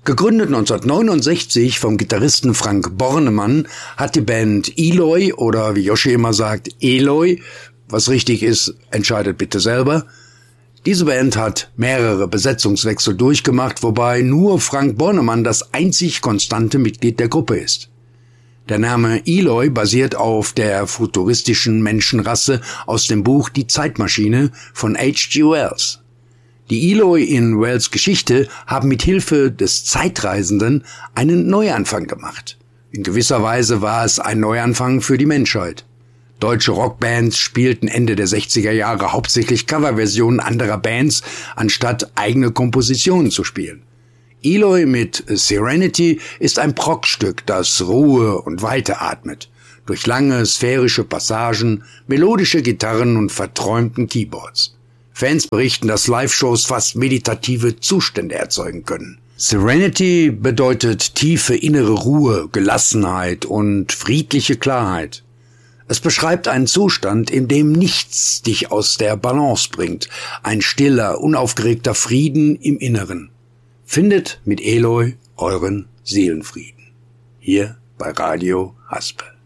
Gegründet 1969 vom Gitarristen Frank Bornemann, hat die Band Eloy, oder wie Yoshi immer sagt, Eloy, was richtig ist, entscheidet bitte selber. Diese Band hat mehrere Besetzungswechsel durchgemacht, wobei nur Frank Bornemann das einzig konstante Mitglied der Gruppe ist. Der Name Eloy basiert auf der futuristischen Menschenrasse aus dem Buch Die Zeitmaschine von H.G. Wells. Die Eloy in Wells Geschichte haben mit Hilfe des Zeitreisenden einen Neuanfang gemacht. In gewisser Weise war es ein Neuanfang für die Menschheit. Deutsche Rockbands spielten Ende der 60er Jahre hauptsächlich Coverversionen anderer Bands, anstatt eigene Kompositionen zu spielen. Eloy mit Serenity ist ein Prog-Stück, das Ruhe und Weite atmet, durch lange sphärische Passagen, melodische Gitarren und verträumten Keyboards. Fans berichten, dass Live-Shows fast meditative Zustände erzeugen können. Serenity bedeutet tiefe innere Ruhe, Gelassenheit und friedliche Klarheit. Es beschreibt einen Zustand, in dem nichts dich aus der Balance bringt, ein stiller, unaufgeregter Frieden im Inneren. Findet mit Eloy euren Seelenfrieden. Hier bei Radio Haspel.